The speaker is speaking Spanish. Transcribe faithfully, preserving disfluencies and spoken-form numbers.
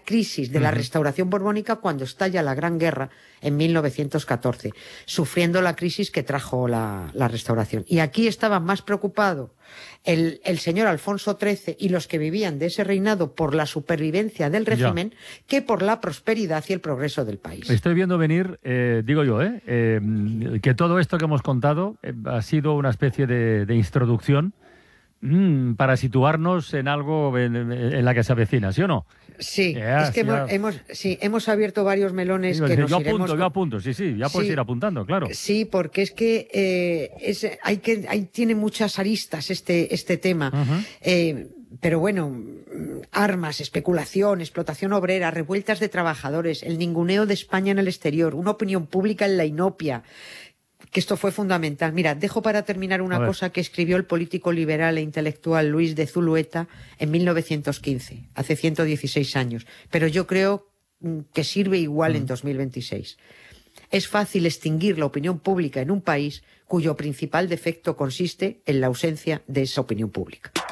crisis de la Uh-huh. restauración borbónica cuando estalla la Gran Guerra en mil novecientos catorce, sufriendo la crisis que trajo la, la restauración. Y aquí estaban más preocupados el, el señor Alfonso trece y los que vivían de ese reinado por la supervivencia del régimen ya. que por la prosperidad y el progreso del país. Estoy viendo venir, eh, digo yo, eh, eh, que todo esto que hemos contado eh, ha sido una especie de, de introducción mmm, para situarnos en algo en, en la que se avecina, ¿sí o no? Sí, ya, es que sí, hemos, hemos, sí, hemos abierto varios melones digo, que yo nos apunto, iremos... yo apunto, sí, sí, ya puedes sí, ir apuntando, claro. Sí, porque es que, eh, es, hay que hay, tiene muchas aristas este, este tema. Uh-huh. Eh, pero bueno, armas, especulación, explotación obrera, revueltas de trabajadores, el ninguneo de España en el exterior, una opinión pública en la inopia, que esto fue fundamental. Mira, dejo para terminar una cosa que escribió el político liberal e intelectual Luis de Zulueta en mil novecientos quince, hace ciento dieciséis años, pero yo creo que sirve igual mm. en dos mil veintiséis. Es fácil extinguir la opinión pública en un país cuyo principal defecto consiste en la ausencia de esa opinión pública.